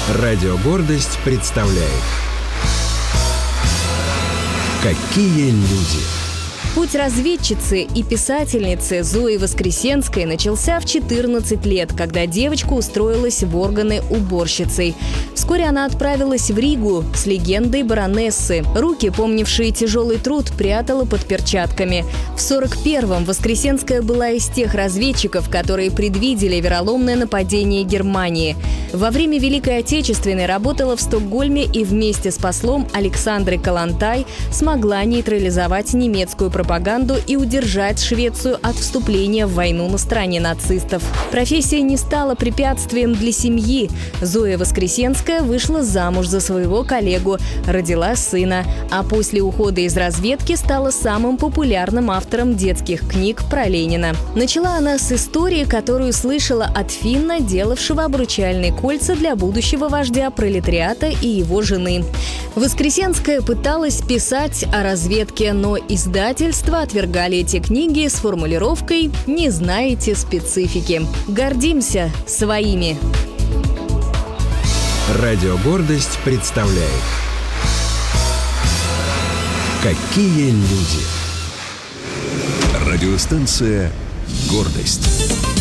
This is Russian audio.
Радио «Гордость» представляет «Какие люди». Путь разведчицы и писательницы Зои Воскресенской начался в 14 лет, когда девочка устроилась в органы уборщицей. Вскоре она отправилась в Ригу с легендой баронессы. Руки, помнившие тяжелый труд, прятала под перчатками. В 41-м Воскресенская была из тех разведчиков, которые предвидели вероломное нападение Германии. Во время Великой Отечественной работала в Стокгольме и вместе с послом Александрой Калантай смогла нейтрализовать немецкую пропаганду и удержать Швецию от вступления в войну на стороне нацистов. Профессия не стала препятствием для семьи. Зоя Воскресенская вышла замуж за своего коллегу, родила сына, а после ухода из разведки стала самым популярным автором детских книг про Ленина. Начала она с истории, которую слышала от финна, делавшего обручальные кольца для будущего вождя пролетариата и его жены. Воскресенская пыталась писать о разведке, но издательства отвергали эти книги с формулировкой «не знаете специфики». Гордимся своими. Радио «Гордость» представляет «Какие люди». Радиостанция «Гордость».